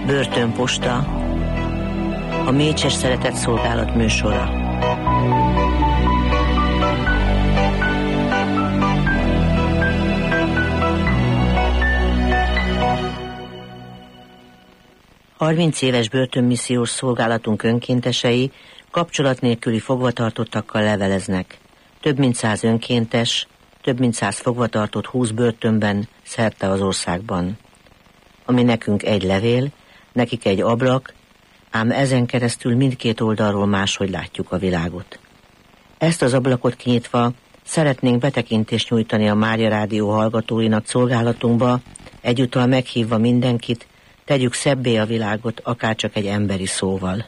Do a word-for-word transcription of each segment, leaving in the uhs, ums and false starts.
Börtönposta, a Mécses Szeretett Szolgálat műsora. harminc éves börtönmissziós szolgálatunk önkéntesei kapcsolat nélküli fogvatartottakkal leveleznek. Több mint száz önkéntes, több mint száz fogvatartott húsz börtönben szerte az országban. Ami nekünk egy levél, nekik egy ablak, ám ezen keresztül mindkét oldalról máshogy látjuk a világot. Ezt az ablakot kinyitva szeretnénk betekintést nyújtani a Mária Rádió hallgatóinak szolgálatunkba, egyúttal meghívva mindenkit, tegyük szebbé a világot, akárcsak egy emberi szóval.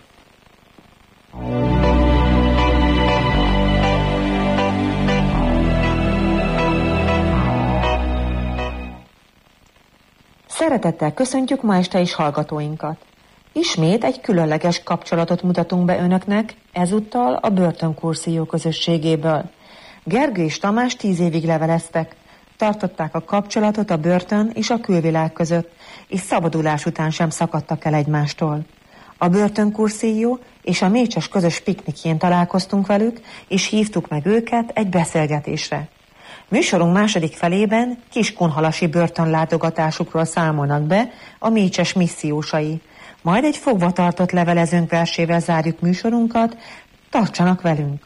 Szeretettel köszöntjük ma este is hallgatóinkat. Ismét egy különleges kapcsolatot mutatunk be önöknek, ezúttal a börtönkurzió közösségéből. Gergő és Tamás tíz évig leveleztek, tartották a kapcsolatot a börtön és a külvilág között, és szabadulás után sem szakadtak el egymástól. A börtönkurzió és a Mécses közös piknikjén találkoztunk velük, és hívtuk meg őket egy beszélgetésre. Műsorunk második felében Kiskunhalasi börtönlátogatásukról számolnak be a Mécses missziósai. Majd egy fogvatartott levelezőnk versével zárjuk műsorunkat, tartsanak velünk!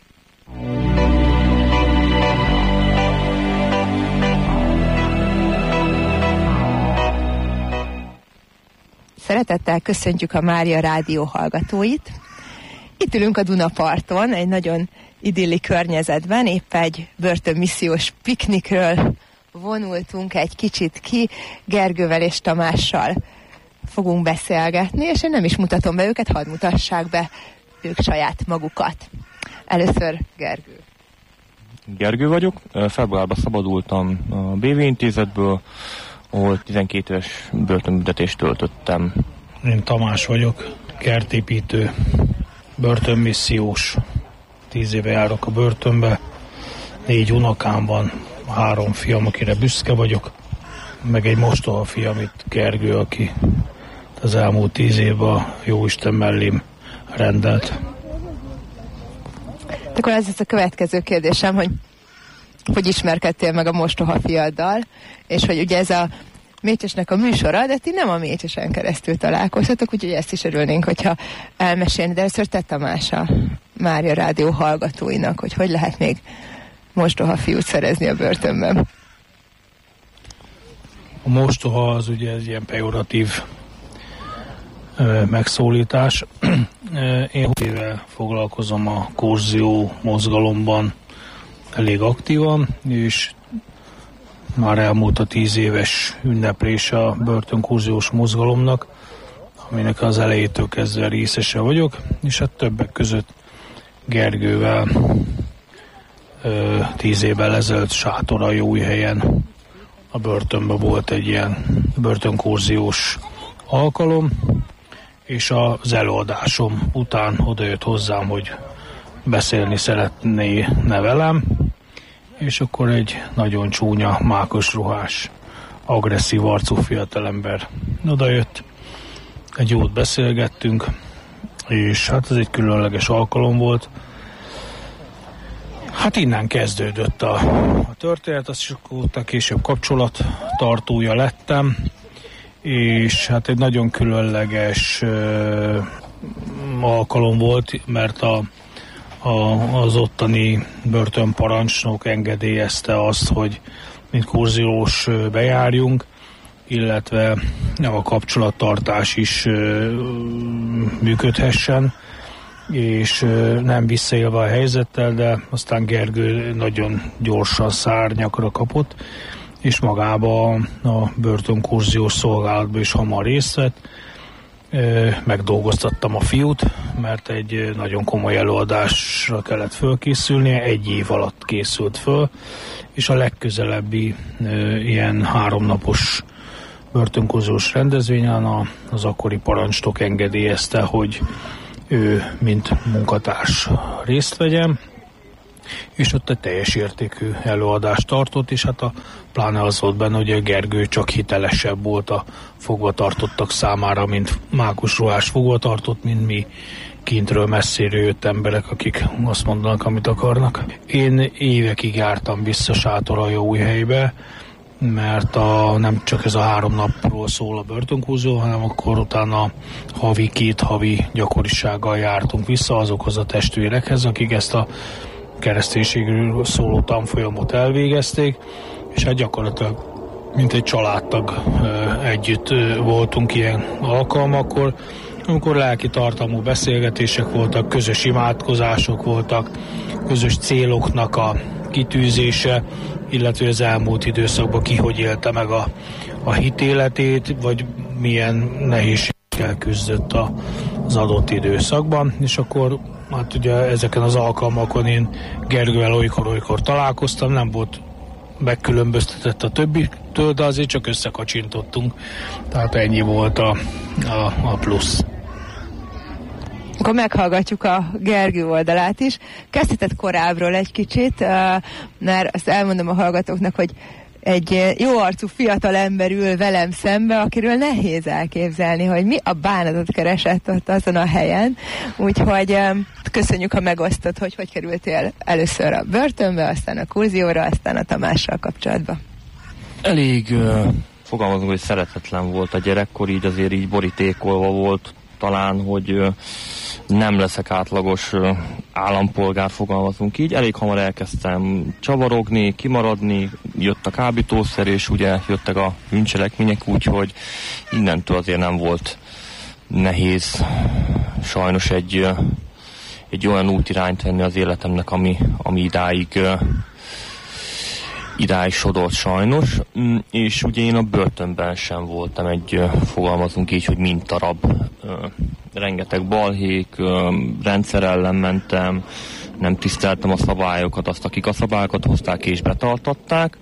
Szeretettel köszöntjük a Mária Rádió hallgatóit. Itt ülünk a Dunaparton, egy nagyon idilli környezetben, épp egy börtönmissziós piknikről vonultunk egy kicsit ki, Gergővel és Tamással fogunk beszélgetni, és én nem is mutatom be őket, hadd mutassák be ők saját magukat. Először Gergő. Gergő vagyok, februárban szabadultam a bé vé intézetből, ahol tizenkét éves börtönbüntetést töltöttem. Én Tamás vagyok, kertépítő, börtönmissziós. Tíz éve járok a börtönbe, négy unokám van, három fiam, akire büszke vagyok, meg egy mostoha fiam itt, Gergő, aki az elmúlt tíz évben a Jóisten mellém rendelt. Akkor ez lesz a következő kérdésem, hogy hogy ismerkedtél meg a mostoha fiaddal, és hogy ugye ez a Mécsesnek a műsora, de ti nem a Mécsesen keresztül találkoztatok, úgyhogy ezt is örülnénk, hogyha elmesélni. De először te, Tamás, a Mária Rádió hallgatóinak, hogy hogy lehet még mostoha fiút szerezni a börtönben. A mostoha az ugye ez ilyen pejoratív ö, megszólítás. Én húsz éve foglalkozom a kurzió mozgalomban elég aktívan, és már elmúlt a tíz éves ünneplése a börtönkurziós mozgalomnak, aminek az elejétől kezdve részese vagyok, és hát többek között Gergővel ö, tíz évvel ezelőtt Sátoraljóújhelyen a börtönben volt egy ilyen börtönkurziós alkalom, és az előadásom után odajött hozzám, hogy beszélni szeretné velem, és akkor egy nagyon csúnya, mákos ruhás, agresszív arcú fiatalember odajött, egy jót beszélgettünk, és hát ez egy különleges alkalom volt. Hát innen kezdődött a, a történet, azt sokkal később kapcsolattartója lettem, és hát egy nagyon különleges uh, alkalom volt, mert a A, az ottani börtönparancsnok engedélyezte azt, hogy mint kurziós bejárjunk, illetve a kapcsolattartás is működhessen, és nem visszaélve a helyzettel, de aztán Gergő nagyon gyorsan szárnyakra kapott, és magába a börtönkurziós szolgálatban is hamar részt vett. Megdolgoztattam a fiút, mert egy nagyon komoly előadásra kellett fölkészülnie, egy év alatt készült föl, és a legközelebbi ilyen háromnapos börtönkurziós rendezvényen az akkori parancsnok engedélyezte, hogy ő mint munkatárs részt vegyen, és ott egy teljes értékű előadást tartott, és hát a pláne az volt benne, hogy a Gergő csak hitelesebb volt a fogvatartottak számára, mint Mákus Ruhás fogvatartott, mint mi kintről messziről jött emberek, akik azt mondanak, amit akarnak. Én évekig jártam vissza Sátoraljaújhelybe, mert a, nem csak ez a három napról szól a börtönkúzió, hanem akkor utána havi, két havi gyakorisággal jártunk vissza azokhoz a testvérekhez, akik ezt a kereszténységről szóló tanfolyamot elvégezték, és hát gyakorlatilag mint egy családtag együtt voltunk ilyen alkalmakkor, amikor lelki tartalmú beszélgetések voltak, közös imádkozások voltak, közös céloknak a kitűzése, illetve az elmúlt időszakban ki hogy élte meg a, a hitéletét, vagy milyen nehézséggel küzdött a, az adott időszakban, és akkor hát ugye ezeken az alkalmakon én Gergővel olykor-olykor találkoztam, nem volt megkülönböztetett a többitől, de azért csak összekacsintottunk, tehát ennyi volt a, a, a plusz. Akkor meghallgatjuk a Gergő oldalát is. Kezdhetett korábbról egy kicsit, mert azt elmondom a hallgatóknak, hogy egy jó arcú fiatal ember ül velem szembe, akiről nehéz elképzelni, hogy mi a bánatot keresett ott azon a helyen. Úgyhogy köszönjük, ha megosztod, hogy hogy kerültél először a börtönbe, aztán a kurzióra, aztán a Tamással kapcsolatba. Elég uh, fogalmazunk, hogy szeretetlen volt a gyerekkor, így azért így borítékolva volt talán, hogy uh, nem leszek átlagos uh, állampolgár, fogalmazunk így. Elég hamar elkezdtem csavarogni, kimaradni, jött a kábítószer, és ugye jöttek a bűncselekmények, úgyhogy innentől azért nem volt nehéz sajnos egy, uh, egy olyan útirányt venni az életemnek, ami, ami idáig uh, idáig sodort sajnos, és ugye én a börtönben sem voltam egy, fogalmazunk így, hogy mintarab. Rengeteg balhék, rendszer ellen mentem, nem tiszteltem a szabályokat, azt, akik a szabályokat hozták és betartatták,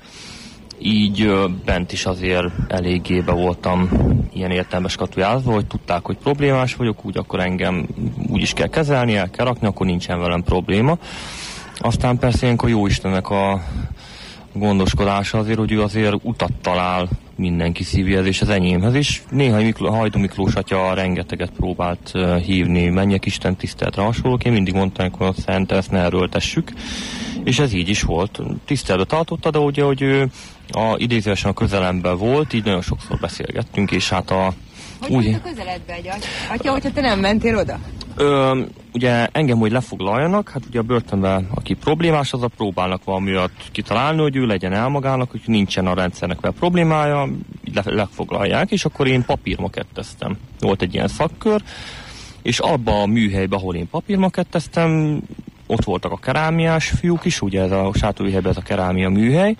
így bent is azért eléggé be voltam ilyen értelmes katujázva, hogy tudták, hogy problémás vagyok, úgy akkor engem úgy is kell kezelni, el kell rakni, akkor nincsen velem probléma. Aztán persze ilyenkor jó Istennek a gondoskodása azért, hogy ő azért utat talál mindenki szívéhez és az enyémhez is. Néha Mikló, Hajdú Miklós atya rengeteget próbált uh, hívni, menjek Isten tiszteletre, hasonlók. Én mindig mondtam, hogy a szent, ezt ne erőltessük. És ez így is volt. Tiszteletbe tartotta, de ugye, hogy ő a, idézőesen a közelemben volt, így nagyon sokszor beszélgettünk, és hát a... Hogy úgy, a közeledbe egy atya, hogyha te nem mentél oda? Ö, ugye engem, hogy lefoglaljanak, hát ugye a börtönben, aki problémás, az a próbálnak valamiatt kitalálni, hogy ő legyen el magának, hogy nincsen a rendszernek vele problémája, le, lefoglalják, és akkor én papírmaketteztem. Volt egy ilyen szakkör, és abban a műhelyben, ahol én papírmaketteztem, ott voltak a kerámiás fiúk is, ugye ez a Sátoraljaújhelyben ez a kerámia műhely,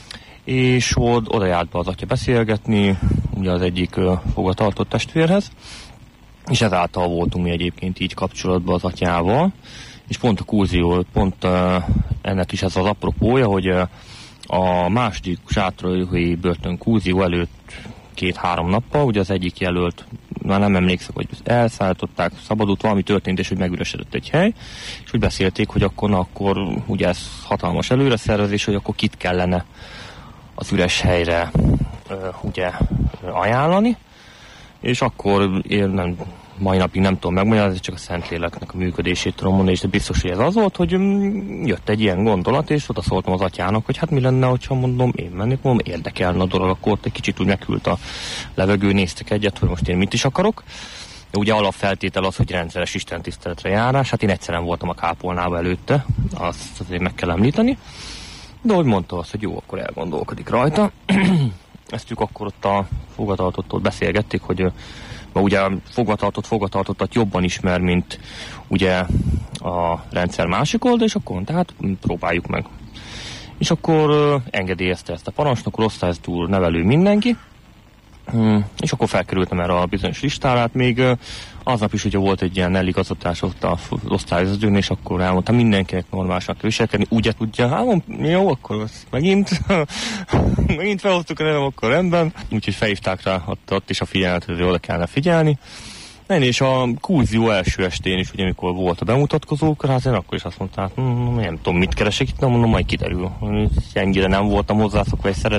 és od, oda járt be az atya beszélgetni, ugye az egyik uh, fogvatartott testvérhez, és ezáltal voltunk mi egyébként így kapcsolatban az atyával, és pont a kurzió, pont uh, ennek is ez az apropója, hogy uh, a második Sátoraljaújhelyi börtön kurzió előtt két-három nappal, ugye az egyik jelölt, már nem emlékszek, hogy elszállították, szabadult, valami történt, és hogy megüresedett egy hely, és úgy beszélték, hogy akkor, na, akkor ugye ez hatalmas előreszervezés, hogy akkor kit kellene az üres helyre uh, ugye ajánlani, és akkor én nem, mai napig nem tudom megmagyarázni, csak a Szentléleknek a működését tudom mondani, és de biztos, hogy ez az volt, hogy um, jött egy ilyen gondolat, és oda szóltam az atyának, hogy hát mi lenne, hogyha mondom, én mennék, mondom, érdekelne a dolog, akkor ott egy kicsit úgy meghűlt a levegő, néztek egyet, hogy most én mit is akarok. De ugye alapfeltétel az, hogy rendszeres istentiszteletre járás, hát én egyszerűen voltam a kápolnába előtte, azt azért meg kell említeni. De hogy mondta azt, hogy jó, akkor elgondolkodik rajta. Ezt ők akkor ott a fogvatartottól beszélgették, hogy ma ugye a fogvatartott fogvatartottat jobban ismer, mint ugye a rendszer másik oldal, és akkor tehát próbáljuk meg. És akkor uh, engedélyezte ezt a parancsnok, osztályzatú nevelő mindenki, hmm, és akkor felkerültem erre a bizonyos listára, hát még uh, aznap is ugye volt egy ilyen eligazatás ott az osztályvezetőn, és akkor elmondtam mindenkinek normálisan kell viselkedni, ugye tudja, hát jó, akkor megint, megint felhoztuk a nevem, akkor rendben, úgyhogy felhívták rá ott, ott is a figyelmet, hogy oda kellene figyelni, Nem, és a kurzió első estén is, ugye, amikor volt a bemutatkozók, hát én akkor is azt mondtam, hm, nem tudom, mit keresek itt, nem mondom, majd kiderül. Ennyire nem voltam hozzászokva, és